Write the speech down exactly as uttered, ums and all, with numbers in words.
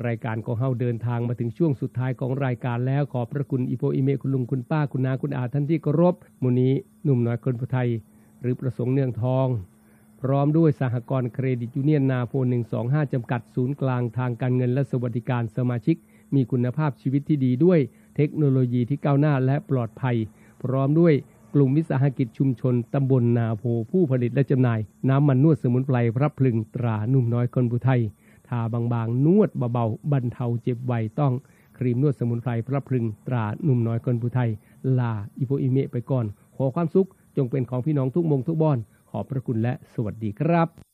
รายการของเฮาเดินทางมาถึงช่วงสุดท้ายของรายการแล้วขอบพระคุณอีโพอีเมคุณลุงคุณป้าคุณนาคุณอาท่านที่เคารพมื้อนี้หนุ่มน้อยคนผู้ไทยหรือประสงค์เนืองทองพร้อมด้วยสหกรณ์เครดิตยูเนียนนาโพหนึ่งสองห้าจำกัดศูนย์กลางทางการเงินและสวัสดิการสมาชิกมีคุณภาพชีวิตที่ดีด้วยเทคโนโลยีที่ก้าวหน้าและปลอดภัยพร้อมด้วยกลุ่มวิสาหกิจชุมชนตำบลนาโพผู้ผลิตและจำหน่ายน้ำมันนวดสมุนไพรพระพลึงตราหนุ่มน้อยคนผู้ไทยทาบางๆนวดเบาๆบรรเทาเจ็บไวต้องครีมนวดสมุนไพรพระพลึงตราหนุ่มน้อยคนผู้ไทยลาอีโพอีเมไปก่อนขอความสุขจงเป็นของพี่น้องทุกมงทุกบ้านขอบพระคุณและสวัสดีครับ